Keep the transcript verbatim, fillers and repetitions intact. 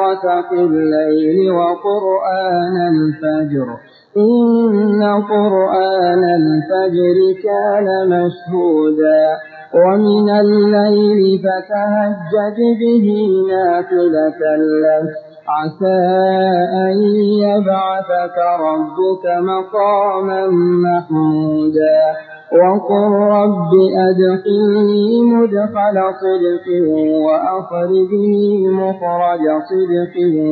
غسق الليل وقرآن الفجر إن قرآن الفجر كان مشهودا ومن الليل فتهجد به نافلة لك عسى أن يبعثك ربك مقاما محمودا وقل رب أدخلني مدخل صدق وأخرجني مخرج صدق